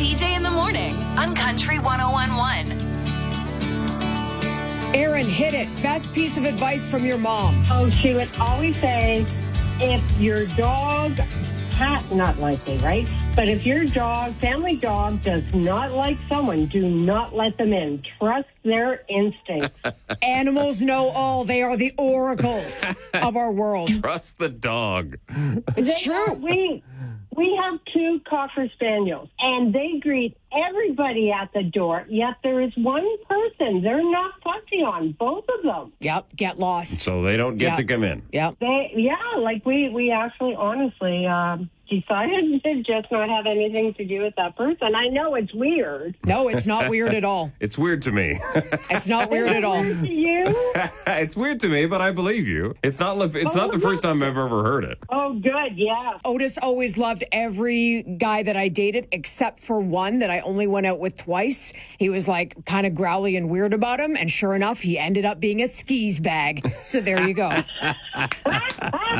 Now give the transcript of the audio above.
TJ in the morning on Country 101.1. Aaron, hit it. Best piece of advice from your mom. Oh, she would always say, if your dog, cat, not likely, right? But if your dog, family dog, does not like someone, do not let them in. Trust their instincts. Animals know all. They are the oracles of our world. Trust the dog. It's true. We have 2 Cocker Spaniels, and they greet everybody at the door, yet there is one person they're not fussy on, both of them. Yep, get lost. So they don't get to come in. Yep. We actually honestly decided to just not have anything to do with that person. I know it's weird. No, it's not weird at all. It's weird to me. It's not weird at all. To you? It's weird to me, but I believe you. It's not the first time I've ever heard it. Oh, good, yeah. Otis always loved every guy that I dated except for one that I only went out with twice. He was like kind of growly and weird about him. And sure enough, he ended up being a skis bag. So there you go.